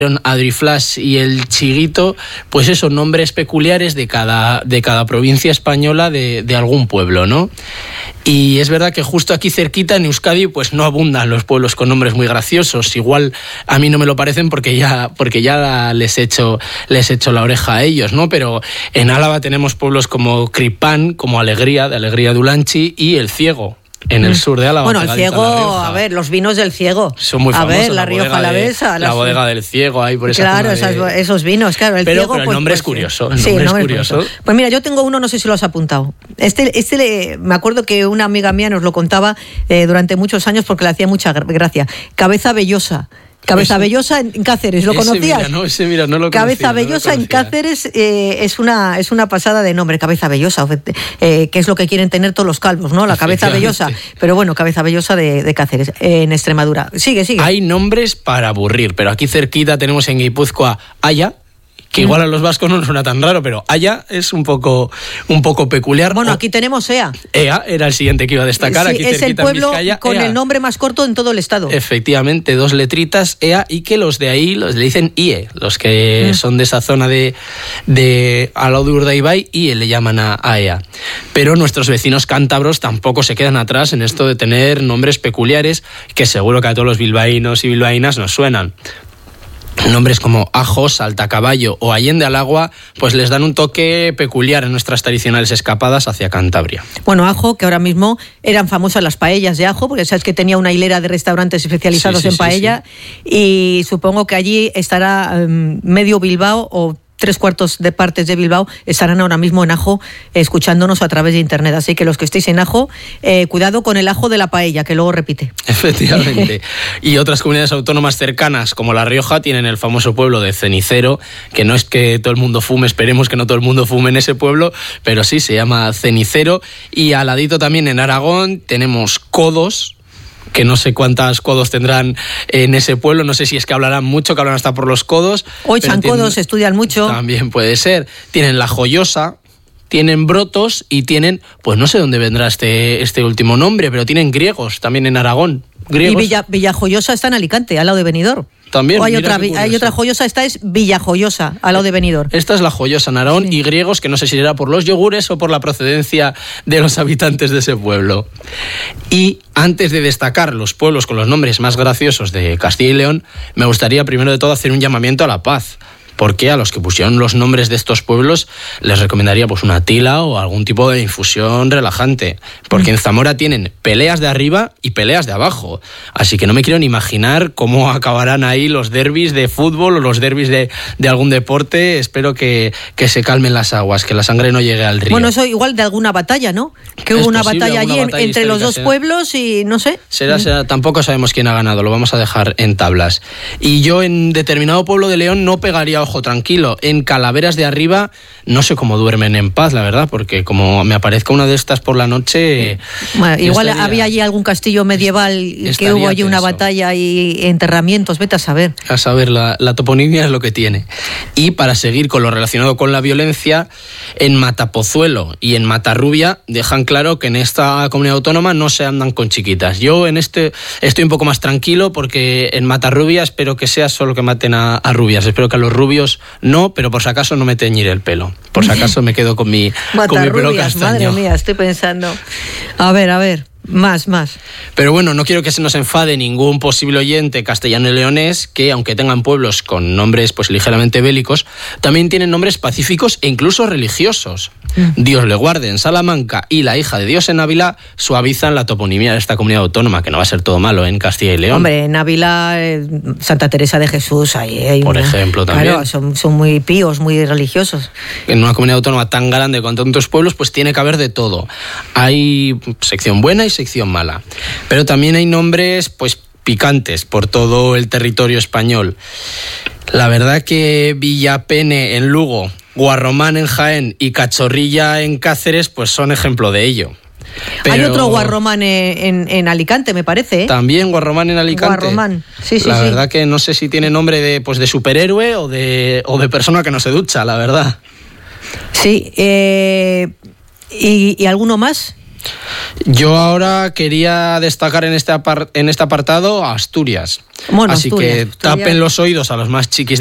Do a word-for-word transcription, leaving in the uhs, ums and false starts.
Adriflas y el Chiguito, pues esos nombres peculiares de cada, de cada provincia española de, de algún pueblo, ¿no? Y es verdad que justo aquí cerquita en Euskadi pues no abundan los pueblos con nombres muy graciosos. Igual a mí no me lo parecen porque ya, porque ya les he hecho, les he hecho la oreja a ellos, ¿no? Pero en Álava tenemos pueblos como Cripán, como Alegría, de Alegría de Ulanchi, y El Ciego, en el sur de Álava. Bueno, el Ciego, a ver, los vinos del Ciego. Son muy famosos. A ver, la Rioja Alavesa. La bodega del Ciego, ahí por esa Claro, de... esas, esos vinos, claro. El pero, Ciego, pero el pues, nombre pues, es curioso. El sí, nombre el nombre es curioso. curioso. Pues mira, yo tengo uno, no sé si lo has apuntado. Este, este le, me acuerdo que una amiga mía nos lo contaba eh, durante muchos años porque le hacía mucha gracia. Cabeza Vellosa. Cabeza pues, Vellosa en Cáceres, ¿lo conocías? Mira, no, ese mira, no lo Cabeza conocía, Vellosa no lo en Cáceres eh, es, una, es una pasada de nombre, Cabeza Vellosa, eh, que es lo que quieren tener todos los calvos, ¿no? La Cabeza Vellosa. Pero bueno, Cabeza Vellosa de, de Cáceres, eh, en Extremadura. Sigue, sigue. Hay nombres para aburrir, pero aquí cerquita tenemos en Guipúzcoa Aya, que igual a los vascos no nos suena tan raro, pero Aya es un poco, un poco peculiar. Bueno, aquí tenemos Ea. Ea era el siguiente que iba a destacar. Sí, aquí es el pueblo Vizcaya, con Ea. el nombre más corto en todo el estado. Efectivamente, dos letritas, Ea, y que los de ahí los le dicen Ie, los que mm. son de esa zona de, de al lado de Urdaibai, Ie le llaman a, a Ea. Pero nuestros vecinos cántabros tampoco se quedan atrás en esto de tener nombres peculiares que seguro que a todos los bilbaínos y bilbaínas nos suenan. Nombres como Ajo, Saltacaballo o Allende al Agua pues les dan un toque peculiar en nuestras tradicionales escapadas hacia Cantabria. Bueno, Ajo, que ahora mismo eran famosas las paellas de Ajo, porque sabes que tenía una hilera de restaurantes especializados sí, sí, en paella, sí, sí. Y supongo que allí estará um, medio Bilbao o tres cuartos de partes de Bilbao estarán ahora mismo en Ajo eh, escuchándonos a través de internet. Así que los que estéis en Ajo, eh, cuidado con el ajo de la paella, que luego repite. Efectivamente. Y otras comunidades autónomas cercanas, como La Rioja, tienen el famoso pueblo de Cenicero, que no es que todo el mundo fume, esperemos que no todo el mundo fume en ese pueblo, pero sí, se llama Cenicero. Y al ladito también en Aragón tenemos Codos, que no sé cuántas codos tendrán en ese pueblo, no sé si es que hablarán mucho, que hablan hasta por los codos. Hoy San Codos estudian mucho. También puede ser. Tienen La Joyosa, tienen Brotos y tienen, pues no sé dónde vendrá este, este último nombre, pero tienen griegos también en Aragón. Griegos. Y Villa, Villajoyosa está en Alicante, al lado de Benidorm. También, o hay otra, hay otra Joyosa, esta es Villajoyosa, al lado de Benidorm. Esta es La Joyosa en Aragón, sí. Y griegos, que no sé si será por los yogures o por la procedencia de los habitantes de ese pueblo. Y antes de destacar los pueblos con los nombres más graciosos de Castilla y León, me gustaría primero de todo hacer un llamamiento a la paz. Porque a los que pusieron los nombres de estos pueblos les recomendaría pues una tila o algún tipo de infusión relajante. Porque en Zamora tienen peleas de arriba y peleas de abajo. Así que no me quiero ni imaginar cómo acabarán ahí los derbis de fútbol o los derbis de, de algún deporte. Espero que, que se calmen las aguas, que la sangre no llegue al río. Bueno, eso igual de alguna batalla, ¿no? Que hubo una batalla allí batalla entre los dos será, pueblos y no sé. Será, será, tampoco sabemos quién ha ganado, lo vamos a dejar en tablas. Y yo en determinado pueblo de León no pegaría ojo tranquilo. En Calaveras de Arriba no sé cómo duermen en paz, la verdad, porque como me aparezca una de estas por la noche... Bueno, igual estaría, había allí algún castillo medieval que hubo allí tenso. Una batalla y enterramientos, vete a saber. A saber, la, la toponimia es lo que tiene. Y para seguir con lo relacionado con la violencia, en Matapozuelo y en Matarrubia dejan claro que en esta comunidad autónoma no se andan con chiquitas. Yo en este estoy un poco más tranquilo porque en Matarrubia espero que sea solo que maten a, a rubias. Espero que a los rubios no, pero por si acaso no me teñiré el pelo. Por si acaso me quedo con mi, con mi pelo castaño. Madre mía, estoy pensando. A ver, a ver. Más, más. Pero bueno, no quiero que se nos enfade ningún posible oyente castellano y leonés que, aunque tengan pueblos con nombres pues ligeramente bélicos, también tienen nombres pacíficos e incluso religiosos. Mm. Dios le guarde en Salamanca y La Hija de Dios en Ávila suavizan la toponimia de esta comunidad autónoma, que no va a ser todo malo en Castilla y León. Hombre, en Ávila, eh, Santa Teresa de Jesús, ahí hay por una, ejemplo, también. Claro, son, son muy píos, muy religiosos. En una comunidad autónoma tan grande con tantos pueblos, pues tiene que haber de todo. Hay sección buena y sección mala. Pero también hay nombres pues picantes por todo el territorio español. La verdad que Villapene en Lugo, Guarromán en Jaén y Cachorrilla en Cáceres pues son ejemplo de ello. Pero hay otro Guarromán en, en, en Alicante, me parece, ¿eh? También Guarromán en Alicante. Guarromán, sí, sí, La sí. verdad que no sé si tiene nombre de, pues de superhéroe o de, o de persona que no se ducha, la verdad. Sí, eh, ¿y, ¿y alguno más? Yo ahora quería destacar en este, apart- en este apartado a Asturias. Bueno, Así Asturias, que Asturias. tapen los oídos a los más chiquis